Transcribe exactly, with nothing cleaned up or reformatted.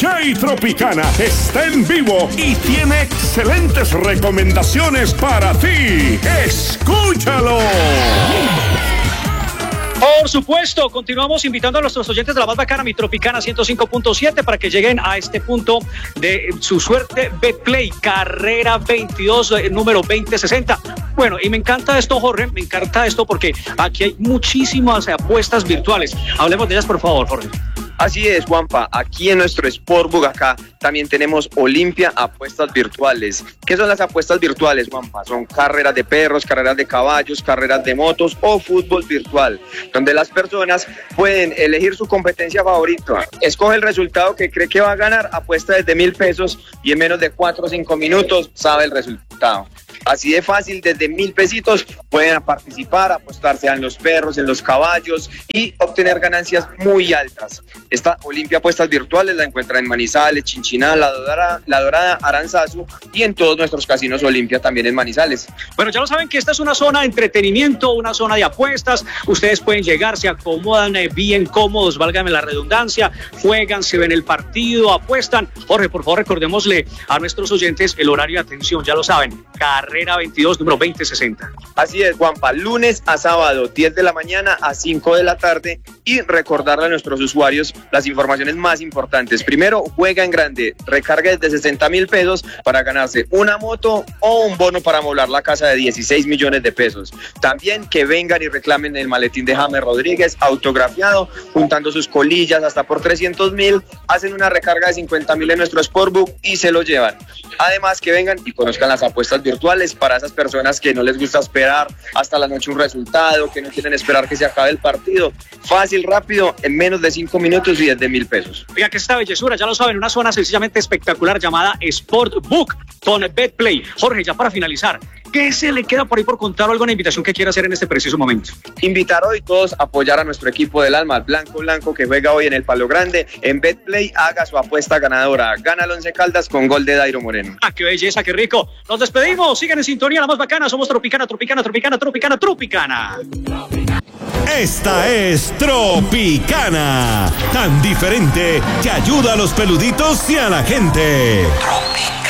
Jay Tropicana está en vivo y tiene excelentes recomendaciones para ti. ¡Escúchalo! Por supuesto, continuamos invitando a nuestros oyentes de la más bacana, mi Tropicana ciento cinco punto siete, para que lleguen a este punto de su suerte Betplay, carrera veintidós, número veinte sesenta. Bueno, y me encanta esto, Jorge, me encanta esto porque aquí hay muchísimas apuestas virtuales. Hablemos de ellas, por favor, Jorge. Así es, Juanpa. Aquí en nuestro Sportbook acá también tenemos Olimpia Apuestas Virtuales. ¿Qué son las apuestas virtuales, Juanpa? Son carreras de perros, carreras de caballos, carreras de motos o fútbol virtual, donde las personas pueden elegir su competencia favorita. Escoge el resultado que cree que va a ganar, apuesta desde mil pesos y en menos de cuatro o cinco minutos sabe el resultado. Así de fácil, desde mil pesitos pueden participar, apostarse en los perros, en los caballos y obtener ganancias muy altas. Esta Olimpia Apuestas Virtuales la encuentran en Manizales, Chinchiná, La Dorada, La Dorada, Aranzazu y en todos nuestros casinos Olimpia también en Manizales. Bueno, ya lo saben que esta es una zona de entretenimiento, una zona de apuestas. Ustedes pueden llegar, se acomodan eh, bien cómodos, válgame la redundancia, juegan, se ven el partido, apuestan. Jorge, por favor, recordémosle a nuestros oyentes el horario de atención, ya lo saben, carrera veintidós, número veinte sesenta. Así es, Juanpa, lunes a sábado, diez de la mañana a cinco de la tarde, y recordarle a nuestros usuarios las informaciones más importantes. Primero, juega en grande, recarga desde sesenta mil pesos para ganarse una moto o un bono para amoblar la casa de dieciséis millones de pesos. También que vengan y reclamen el maletín de James Rodríguez autografiado, juntando sus colillas hasta por trescientos mil, hacen una recarga de cincuenta mil en nuestro Sportbook y se lo llevan. Además, que vengan y conozcan las apuestas virtuales para esas personas que no les gusta esperar hasta la noche un resultado, que no quieren esperar que se acabe el partido. Fácil, rápido, en menos de cinco minutos y desde mil pesos. Oiga, que esta bellezura, ya lo saben, una zona sencillamente espectacular llamada Sportbook con Betplay. Jorge, ya para finalizar, ¿qué se le queda por ahí por contar o alguna invitación que quiera hacer en este preciso momento? Invitar hoy todos a apoyar a nuestro equipo del alma, Blanco Blanco, que juega hoy en el Palo Grande. En Betplay haga su apuesta ganadora. Gana el Once Caldas con gol de Dairo Moreno. ¡Ah, qué belleza, qué rico! Nos despedimos, sigan en sintonía, la más bacana. Somos Tropicana, Tropicana, Tropicana, Tropicana, Tropicana. Esta es Tropicana, tan diferente que ayuda a los peluditos y a la gente. Tropicana.